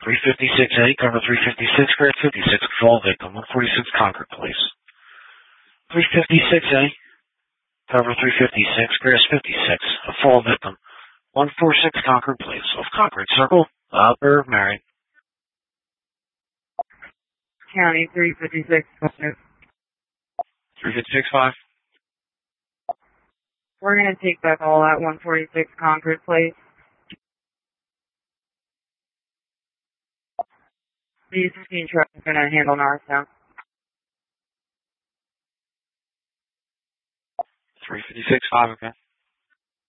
356A, cover 356, grade 56, fall victim, 146 Concord Place. 356A, cover 356, grade 56, a fall victim, 146 Concord Place, off Concord Circle, they're married. County 356. 356-5. We're going to take that call at 146 Concord Place. The 16 truck is going to handle Norristown. 356-5, okay.